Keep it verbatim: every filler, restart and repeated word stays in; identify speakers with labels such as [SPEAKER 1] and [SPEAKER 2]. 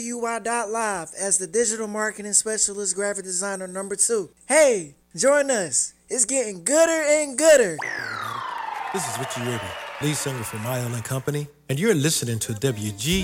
[SPEAKER 1] U Y dot live as the digital marketing specialist graphic designer number two. Hey, join us. It's getting gooder and gooder.
[SPEAKER 2] This is Richie Raby, lead singer for Mile and Company, and you're listening to W G